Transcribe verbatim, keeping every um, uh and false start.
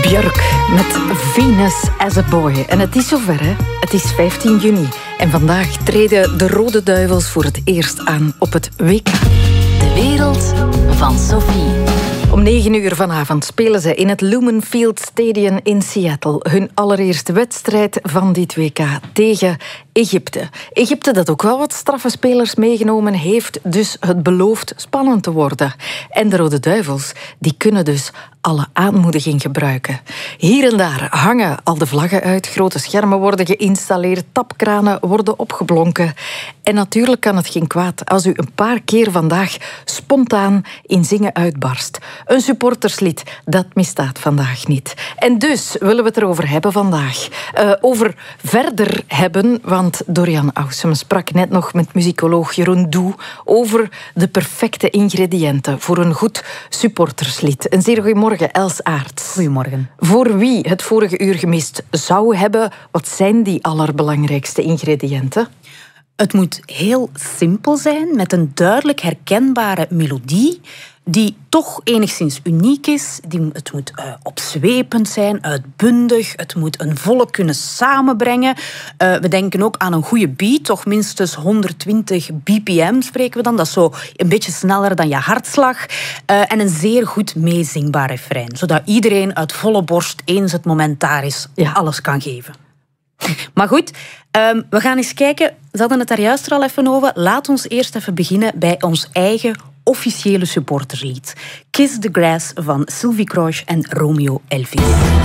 Björk met Venus as a Boy. En het is zover, hè? Het is vijftien juni. En vandaag treden de Rode Duivels voor het eerst aan op het W K. De wereld van Sophie. Om negen uur vanavond spelen ze in het Lumen Field Stadium in Seattle hun allereerste wedstrijd van dit W K tegen Egypte. Egypte dat ook wel wat straffe spelers meegenomen heeft, dus het belooft spannend te worden. En de Rode Duivels die kunnen dus alle aanmoediging gebruiken. Hier en daar hangen al de vlaggen uit, grote schermen worden geïnstalleerd, tapkranen worden opgeblonken. En natuurlijk kan het geen kwaad als u een paar keer vandaag spontaan in zingen uitbarst. Een supporterslied, dat misstaat vandaag niet. En dus willen we het erover hebben vandaag. Uh, over verder hebben, want Dorian Ausem sprak net nog met muzikoloog Jeroen Doe over de perfecte ingrediënten voor een goed supporterslied. Een zeer goeiemorgen, Els Aerts. Goedemorgen. Voor wie het vorige uur gemist zou hebben, wat zijn die allerbelangrijkste ingrediënten? Het moet heel simpel zijn, met een duidelijk herkenbare melodie, die toch enigszins uniek is. Die, het moet uh, opzwepend zijn, uitbundig. Het moet een volk kunnen samenbrengen. Uh, we denken ook aan een goede beat, toch minstens honderdtwintig b p m spreken we dan. Dat is zo een beetje sneller dan je hartslag. Uh, en een zeer goed meezingbaar refrein, zodat iedereen uit volle borst, eens het moment daar is, ja, alles kan geven. Maar goed, um, we gaan eens kijken. We hadden het daar juist al even over. Laat ons eerst even beginnen bij ons eigen officiële supporterslied. Kiss the Grass van Sylvie Croce en Romeo Elvis.